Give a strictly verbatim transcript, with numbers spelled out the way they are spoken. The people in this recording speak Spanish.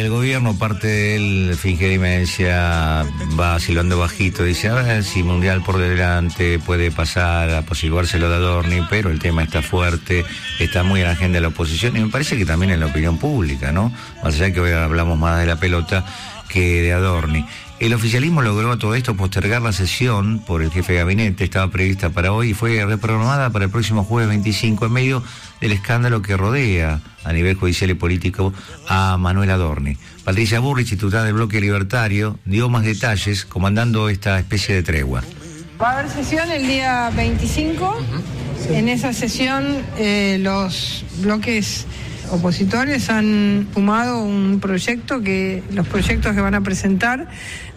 El gobierno, parte de él, finge demencia, va silbando bajito, dice, a ver si Mundial por delante puede pasar a apaciguárselo de Adorni, pero el tema está fuerte, está muy en la agenda de la oposición, y me parece que también en la opinión pública, ¿no? Más allá de que hoy hablamos más de la pelota que de Adorni. El oficialismo logró a todo esto postergar la sesión por el jefe de gabinete, estaba prevista para hoy y fue reprogramada para el próximo jueves veinticinco en medio del escándalo que rodea a nivel judicial y político a Manuel Adorni. Patricia Burrich, titular del Bloque Libertario, dio más detalles comandando esta especie de tregua. Va a haber sesión el día veinticinco. Uh-huh. Sí. En esa sesión eh, los bloques opositores han fumado un proyecto que, los proyectos que van a presentar